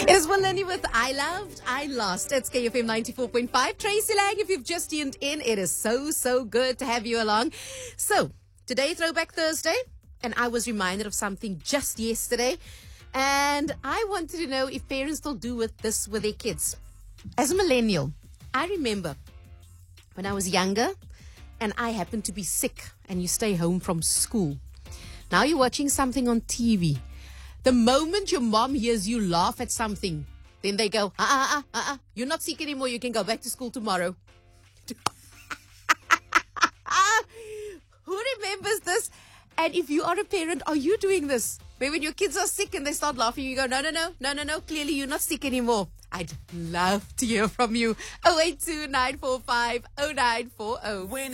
It is Melanie with I Loved, I Lost. It's KFM 94.5. Tracy Lang, if you've just tuned in, it is so good to have you along. So, today, Throwback Thursday, and I was reminded of something just yesterday, and I wanted to know if parents still do this with their kids. As a millennial, I remember when I was younger, and I happened to be sick, and you stay home from school. Now you're watching something on TV. The moment your mom hears you laugh at something, then they go, you're not sick anymore. You can go back to school tomorrow. Who remembers this? And if you are a parent, are you doing this? Where when your kids are sick and they start laughing, you go, no. Clearly you're not sick anymore. I'd love to hear from you. 082 945 0940.